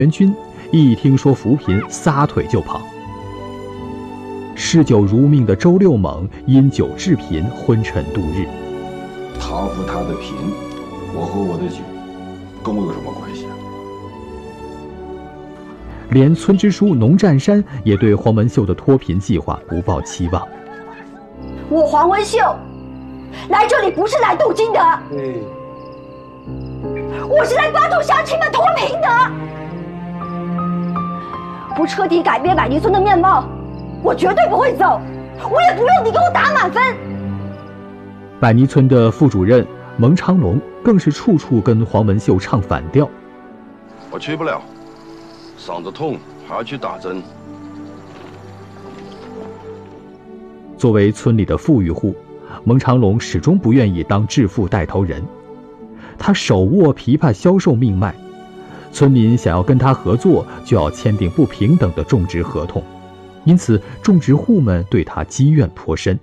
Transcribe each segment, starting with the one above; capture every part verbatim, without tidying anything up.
援军一听说扶贫，撒腿就跑。嗜酒如命的周六猛因酒致贫，昏沉度日。 他扶他的贫，我和我的酒，跟我有什么关系啊？ 连村支书农占山也对黄文秀的脱贫计划不抱期望。 我黄文秀来这里不是来镀金的， 对， 我是来帮助乡亲们脱贫的。不彻底改变百泥村的面貌，我绝对不会走，我也不用你给我打满分。 百泥村的副主任蒙昌龙更是处处跟黄文秀唱反调。 我去不了，嗓子痛，还要去打针。 作为村里的富裕户，蒙长龙始终不愿意当致富带头人。他手握枇杷销售命脉，村民想要跟他合作，就要签订不平等的种植合同，因此种植户们对他积怨颇深。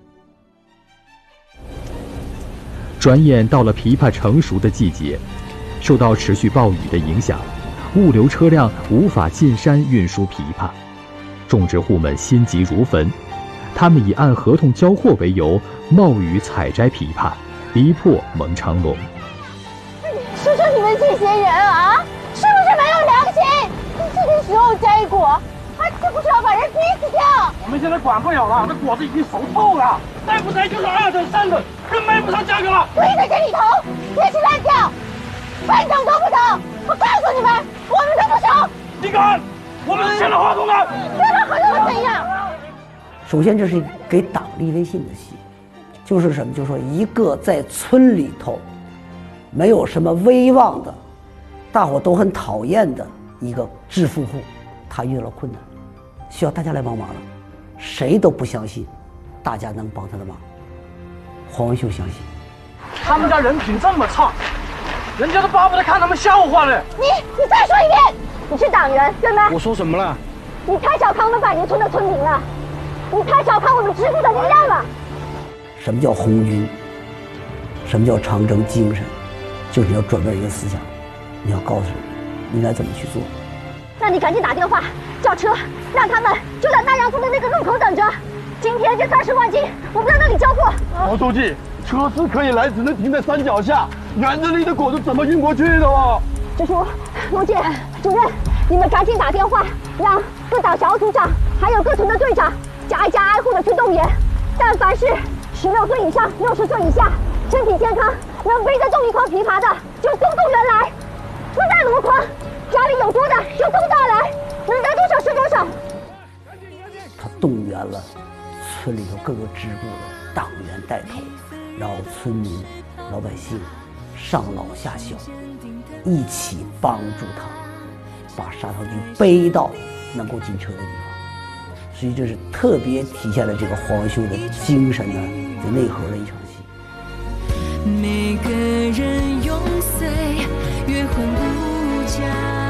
转眼到了枇杷成熟的季节，受到持续暴雨的影响，物流车辆无法进山运输枇杷，种植户们心急如焚。他们以按合同交货为由，冒雨采摘枇杷，逼迫蒙长龙。 说说你们这些人啊，是不是没有良心？这个时候摘果，还是不是要把人逼死掉？ 我们现在管不了了，那果子已经熟透了，再不摘就是二等三等，更卖不上价格了。 跪在这里头，别去乱叫，半等都不等！我告诉你们，我们都不熟。 你敢？我们是签了合同的。 签了合同会怎样？ 首先，这是给党立威信的戏，就是什么？就是说，一个在村里头没有什么威望的，大伙都很讨厌的一个致富户，他遇到了困难，需要大家来帮忙了，谁都不相信大家能帮他的忙。黄文秀相信。 他们家人品这么差，人家都巴不得看他们笑话呢。 你你再说一遍，你是党员对吗？ 我说什么了？ 你太小看我们百年村的村民了。你太小看我们支部的力量了。 什么叫红军？什么叫长征精神？就是你要转变一个思想，你要告诉人应该怎么去做。 那你赶紧打电话叫车，让他们就在大洋村的那个路口等着。今天这三十万斤，我们在那里交货。 毛书记，车子可以来，只能停在山脚下，园子里的果子怎么运过去的哦？ 支书、农建主任，你们赶紧打电话，让各党小组长还有各村的队长。家家挨户的去动员，但凡是十六岁以上、六十岁以下、身体健康、能背得动一筐枇杷的，就送动员来；不在箩筐，家里有多的就送大来，能得多少是多少。 他动员了村里头各个支部的党员带头，然后村民、老百姓上老下小，一起帮助他把砂糖橘背到能够进车的地方。所以这是特别体现了这个黄文秀的精神呢的内核的一场戏。每个人永岁月魂无价。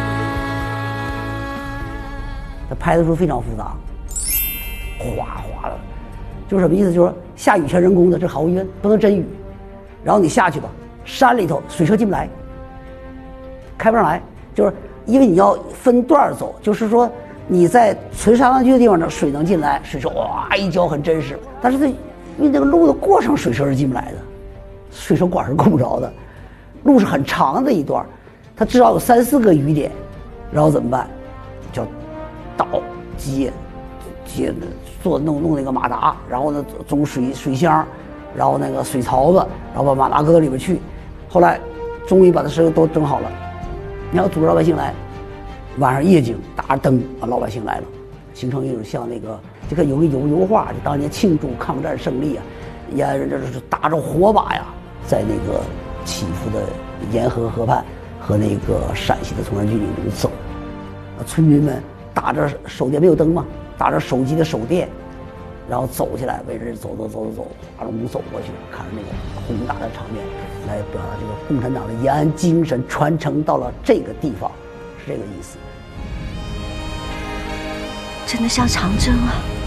他拍的时候非常复杂，哗哗的，就是什么意思？就是说下雨全人工的，这毫无疑问不能真雨。然后你下去吧，山里头水车进不来，开不上来，就是因为你要分段走，就是说。你在存砂糖橘的地方呢，水能进来，水车哇一浇很真实，但是它因为这个路的过程，水车是进不来的，水车管是够不着的，路是很长的一段，它至少有三四个雨点，然后怎么办？叫倒接接做弄弄那个马达，然后呢装水水箱，然后那个水槽子，然后把马达搁到里边去，后来终于把它事都整好了，你要组织老百姓来。晚上夜景打着灯，把老百姓来了，形成一种像那个这个有个油油画，就当年庆祝抗战胜利啊，也这是打着火把呀，在那个起伏的沿河河畔和那个陕西的崇山峻岭中走，啊，村民们打着手电没有灯嘛，打着手机的手电，然后走起来，围着走走走走走，把龙走过去，看着那个宏大的场面，来表达这个共产党的延安精神传承到了这个地方，是这个意思。 真的像长征啊！